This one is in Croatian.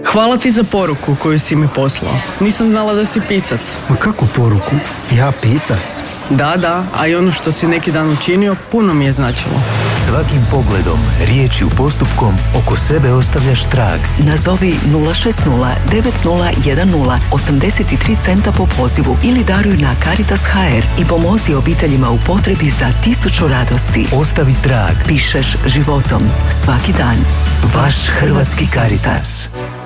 Hvala ti za poruku koju si mi poslao. Nisam znala da si pisac. Ma kakvu poruku? Ja pisac? Da, a i ono što si neki dan učinio puno mi je značilo. Svakim pogledom, riječju, postupkom oko sebe ostavljaš trag. Nazovi 060 9010 83 centa po pozivu ili daruj na Caritas HR i pomozi obiteljima u potrebi za 1000 radosti. Ostavi trag. Pišeš životom svaki dan. Vaš Hrvatski Caritas.